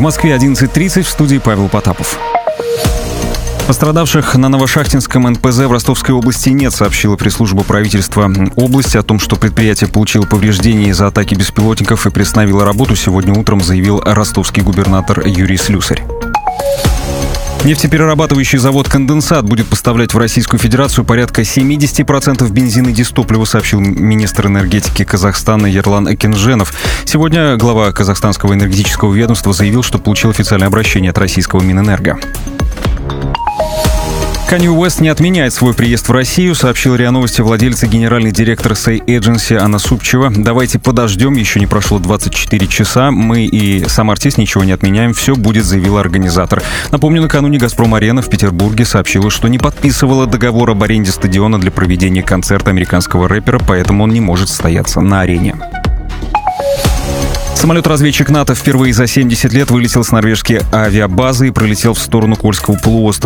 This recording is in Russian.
Москве 11:30, в студии Павел Потапов. Пострадавших на Новошахтинском НПЗ в Ростовской области нет, сообщила пресс-служба правительства области. О том, что предприятие получило повреждения из-за атаки беспилотников и приостановило работу, сегодня утром заявил ростовский губернатор Юрий Слюсарь. Нефтеперерабатывающий завод «Конденсат» будет поставлять в Российскую Федерацию порядка 70% бензина и дизтоплива, сообщил министр энергетики Казахстана Ерлан Экинженов. Сегодня глава казахстанского энергетического ведомства заявил, что получил официальное обращение от российского Минэнерго. Канье Уэст не отменяет свой приезд в Россию, сообщил РИА Новости владелец и генеральный директор Say Agency Анна Супчева. «Давайте подождем, еще не прошло 24 часа. Мы и сам артист ничего не отменяем, все будет», заявил организатор. Напомню, накануне «Газпром-Арена» в Петербурге сообщила, что не подписывала договор об аренде стадиона для проведения концерта американского рэпера, поэтому он не может состояться на арене. Самолет-разведчик НАТО впервые за 70 лет вылетел с норвежской авиабазы и пролетел в сторону Кольского полуострова.